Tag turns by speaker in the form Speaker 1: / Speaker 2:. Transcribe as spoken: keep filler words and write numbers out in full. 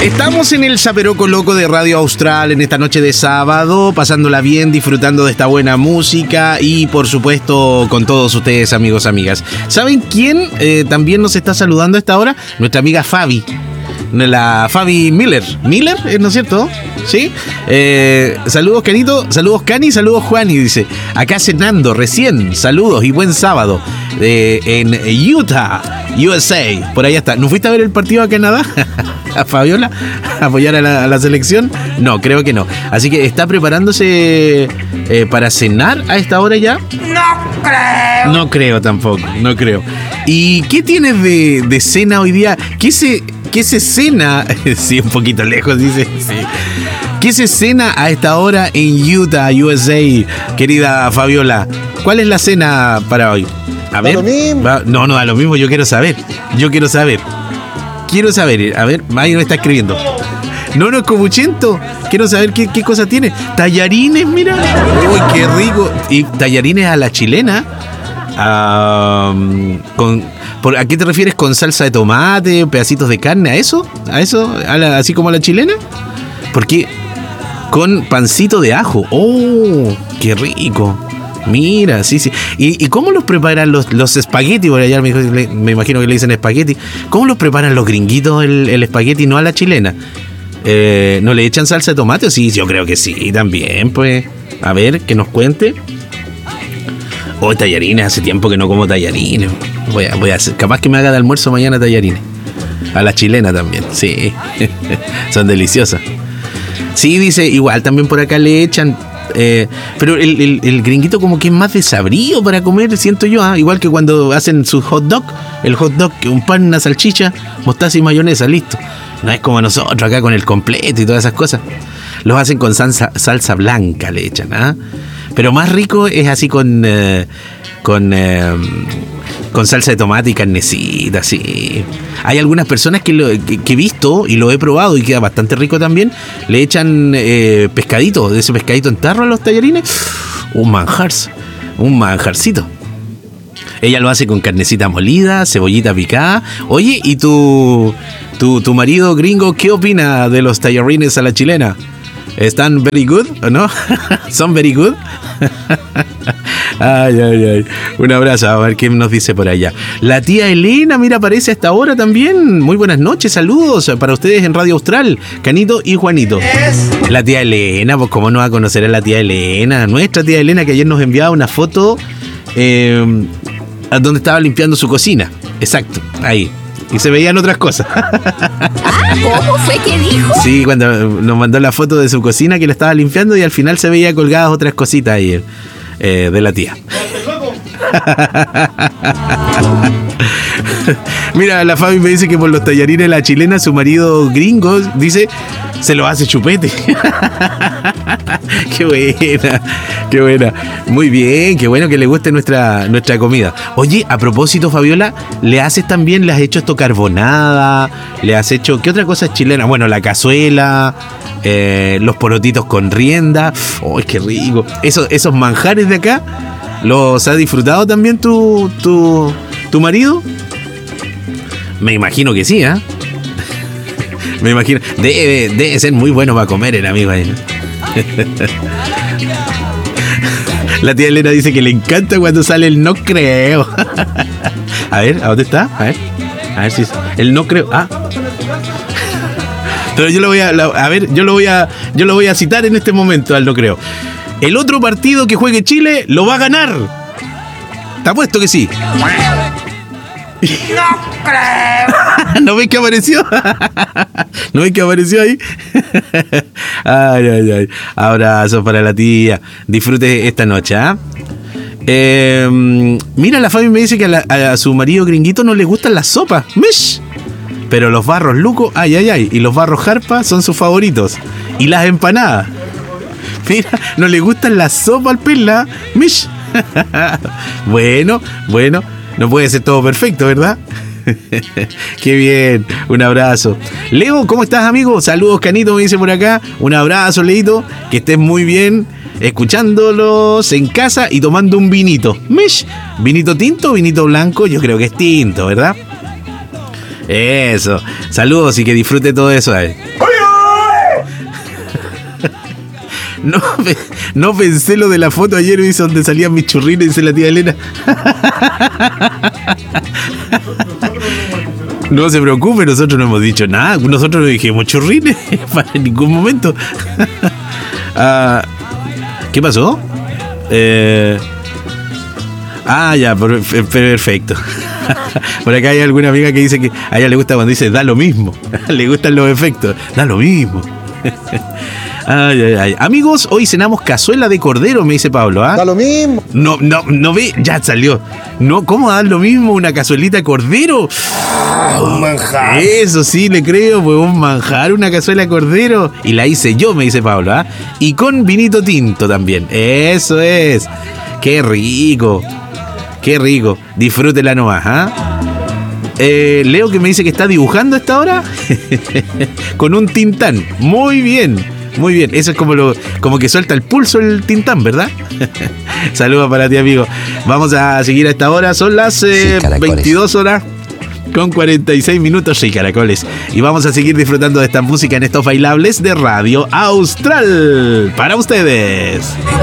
Speaker 1: Estamos en el Zaperoco Loco de Radio Austral en esta noche de sábado, pasándola bien, disfrutando de esta buena música y por supuesto con todos ustedes, amigos, amigas. ¿Saben quién eh, también nos está saludando a esta hora? Nuestra amiga Fabi. La Fabi Miller. ¿Miller? ¿No es cierto? ¿Sí? Eh, saludos, Canito. Saludos, Cani. Saludos, Juani. Dice, acá cenando recién. Saludos y buen sábado. Eh, en Utah, U S A. Por allá está. ¿No fuiste a ver el partido a Canadá? ¿A Fabiola? ¿A apoyar a la, a la selección? No, creo que no. Así que está preparándose eh, para cenar a esta hora ya.
Speaker 2: No creo.
Speaker 1: No creo tampoco. No creo. ¿Y qué tienes de, de cena hoy día? ¿Qué se... ¿Qué se cena? Sí, un poquito lejos, dice. Sí. ¿Qué se cena a esta hora en Utah, U S A, querida Fabiola? ¿Cuál es la cena para hoy? A ver.
Speaker 3: ¿Da lo mismo?
Speaker 1: Va, no, no, da lo mismo. Yo quiero saber. Yo quiero saber. Quiero saber. A ver, ahí me está escribiendo. No, no es comuchento. Quiero saber qué, qué cosa tiene. Tallarines, mira. Uy, qué rico. Y tallarines a la chilena. Um, con... ¿Por, ¿A qué te refieres con salsa de tomate, pedacitos de carne? ¿A eso? ¿A eso? ¿A la, así como a la chilena? Porque con pancito de ajo. ¡Oh! ¡Qué rico! Mira, sí, sí. ¿Y, y cómo los preparan los, los espaguetis? Por allá me, me imagino que le dicen espagueti. ¿Cómo los preparan los gringuitos el, el espagueti, no a la chilena? Eh, ¿No le echan salsa de tomate? Sí, yo creo que sí, también, pues. A ver, que nos cuente. Oh, tallarines, hace tiempo que no como tallarines. Voy a, voy a hacer, capaz que me haga de almuerzo mañana tallarines. A la chilena también, sí. Son deliciosas. Sí, dice, igual también por acá le echan. Eh, pero el, el, el gringuito como que es más desabrío para comer, siento yo, ¿eh? Igual que cuando hacen su hot dog. El hot dog, un pan, una salchicha, mostaza y mayonesa, listo. No es como nosotros acá con el completo y todas esas cosas. Los hacen con salsa, salsa blanca, le echan, ¿ah? ¿eh? Pero más rico es así con eh, con eh, con salsa de tomate y carnecita, sí. Hay algunas personas que, lo, que, que he visto y lo he probado y queda bastante rico también. Le echan eh, pescadito, de ese pescadito en tarro a los tallarines. Un manjar, un manjarcito. Ella lo hace con carnecita molida, cebollita picada. Oye, ¿y tu, tu, tu marido gringo qué opina de los tallarines a la chilena? ¿Están very good o no? ¿Son very good? Ay, ay, ay. Un abrazo, a ver qué nos dice por allá. La tía Elena, mira, aparece a esta hora también. Muy buenas noches, saludos para ustedes en Radio Austral, Canito y Juanito. La tía Elena, pues cómo no va a conocer a la tía Elena. Nuestra tía Elena que ayer nos enviaba una foto eh, donde estaba limpiando su cocina. Exacto, ahí. Y se veían otras cosas.
Speaker 2: Ah, ¿cómo fue que dijo?
Speaker 1: Sí, cuando nos mandó la foto de su cocina que la estaba limpiando y al final se veía colgadas otras cositas ahí eh, de la tía. Mira, la Fabi me dice que por los tallarines de la chilena su marido gringo dice se lo hace chupete. Qué buena, qué buena. Muy bien, qué bueno que le guste nuestra, nuestra comida. Oye, a propósito, Fabiola, ¿le haces también, le has hecho esto carbonada? ¿Le has hecho, qué otra cosa es chilena? Bueno, la cazuela, eh, los porotitos con rienda. ¡Oh, qué rico! Eso, esos manjares de acá, ¿los ha disfrutado también tu, tu, tu marido? Me imagino que sí, ¿eh? Me imagino. Debe, debe ser muy bueno para comer el amigo ahí. La tía Elena dice que le encanta cuando sale el no creo. A ver, ¿a dónde está? A ver. A ver si es. El no creo. Ah. Pero yo lo voy a. A ver, yo lo voy a. Yo lo voy a citar en este momento al no creo. El otro partido que juegue Chile lo va a ganar. ¿Te apuesto que sí?
Speaker 2: No creo.
Speaker 1: ¿No ves que apareció? ¿No ves que apareció ahí? Ay, ay, ay. Abrazos para la tía. Disfrute esta noche, ¿ah? ¿eh? Eh, mira, la Fabi me dice que a, la, a su marido gringuito no le gustan las sopas. ¡Mish! Pero los barros luco, ay, ay, ay. Y los barros jarpa son sus favoritos. Y las empanadas. Mira, no le gustan las sopas al perla. ¡Mish! Bueno, bueno. No puede ser todo perfecto, ¿verdad? Qué bien, un abrazo. Leo, ¿cómo estás, amigo? Saludos, Canito, me dice por acá. Un abrazo, Leito, que estés muy bien, escuchándolos en casa y tomando un vinito. ¿Mish? ¿Vinito tinto o vinito blanco? Yo creo que es tinto, ¿verdad? Eso. Saludos y que disfrute todo eso. Eh. No, no pensé lo de la foto ayer, dice, donde salían mis churrines, dice la tía Elena. No se preocupe, nosotros no hemos dicho nada. Nosotros no dijimos churrines para en ningún momento. uh, ¿Qué pasó? Eh, ah, ya, perfecto. Por acá hay alguna amiga que dice que a ella le gusta cuando dice da lo mismo. Le gustan los efectos. Da lo mismo. Ay, ay, ay. Amigos, hoy cenamos cazuela de cordero, me dice Pablo. ¿Ah?
Speaker 3: Da lo mismo.
Speaker 1: No, no, no ve, ya salió. No, ¿cómo da lo mismo una cazuelita de cordero?
Speaker 3: Ah, un manjar.
Speaker 1: Eso sí, le creo, pues un manjar, una cazuela de cordero. Y la hice yo, me dice Pablo. ¿Ah? Y con vinito tinto también. Eso es. Qué rico. Qué rico. Disfrútela nomás, ¿ah? Eh, Leo que me dice que está dibujando a esta hora con un Tintán. Muy bien. Muy bien, eso es como lo como que suelta el pulso el Tintán, ¿verdad? Saludos para ti, amigo. Vamos a seguir a esta hora, son las eh, sí, veintidós horas con cuarenta y seis minutos, sí, caracoles. Y vamos a seguir disfrutando de esta música en estos bailables de Radio Austral. Para ustedes.